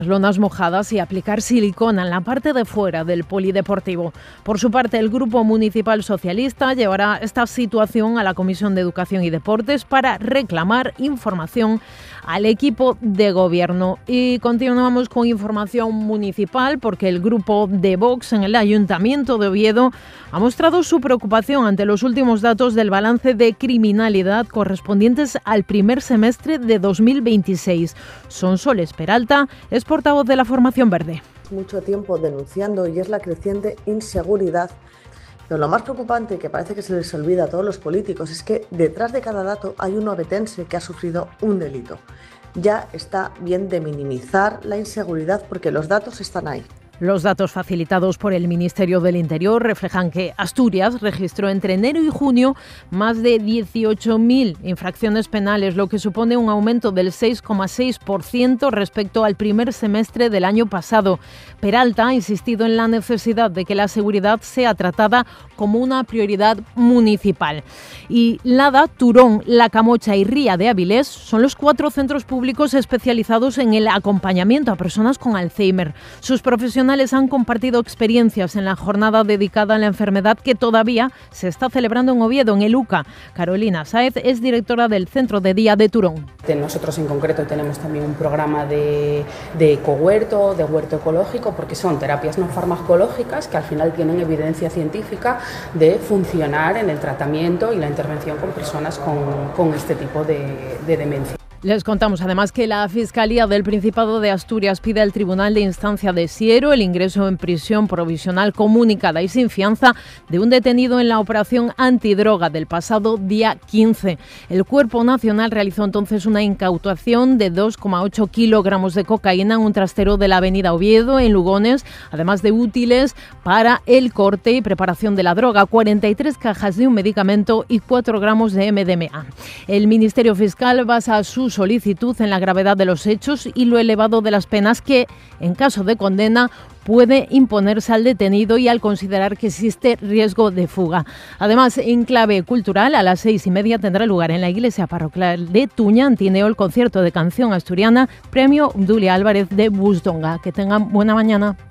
lonas mojadas y aplicar silicona en la parte de fuera del polideportivo. Por su parte, el Grupo Municipal Socialista llevará esta situación a la Comisión de Educación y Deportes para reclamar información al equipo de gobierno. Y continuamos con información municipal porque el grupo de Vox en el Ayuntamiento de Oviedo ha mostrado su preocupación ante los últimos datos del balance de criminalidad correspondientes al primer semestre de 2026. Sonsoles Peralta es portavoz de la Formación Verde. Mucho tiempo denunciando y es la creciente inseguridad. Pero lo más preocupante, que parece que se les olvida a todos los políticos, es que detrás de cada dato hay un ovetense que ha sufrido un delito. Ya está bien de minimizar la inseguridad porque los datos están ahí. Los datos facilitados por el Ministerio del Interior reflejan que Asturias registró entre enero y junio más de 18.000 infracciones penales, lo que supone un aumento del 6,6% respecto al primer semestre del año pasado. Peralta ha insistido en la necesidad de que la seguridad sea tratada como una prioridad municipal. Y Lada, Turón, La Camocha y Ría de Avilés son los 4 centros públicos especializados en el acompañamiento a personas con Alzheimer. Sus profesionales han compartido experiencias en la jornada dedicada a la enfermedad que todavía se está celebrando en Oviedo, en el UCA. Carolina Sáez es directora del Centro de Día de Turón. Nosotros en concreto tenemos también un programa de ecohuerto, de huerto ecológico, porque son terapias no farmacológicas que al final tienen evidencia científica de funcionar en el tratamiento y la intervención con personas con este tipo de demencia. Les contamos además que la Fiscalía del Principado de Asturias pide al Tribunal de Instancia de Siero el ingreso en prisión provisional comunicada y sin fianza de un detenido en la operación antidroga del pasado día 15. El Cuerpo Nacional realizó entonces una incautación de 2,8 kilogramos de cocaína en un trastero de la avenida Oviedo, en Lugones, además de útiles para el corte y preparación de la droga, 43 cajas de un medicamento y 4 gramos de MDMA. El Ministerio Fiscal basa su solicitud en la gravedad de los hechos y lo elevado de las penas que, en caso de condena, puede imponerse al detenido y al considerar que existe riesgo de fuga. Además, en clave cultural, a las 6:30 tendrá lugar en la iglesia parroquial de Tuña, Antineo, el concierto de canción asturiana Premio Obdulia Álvarez de Busdonga. Que tengan buena mañana.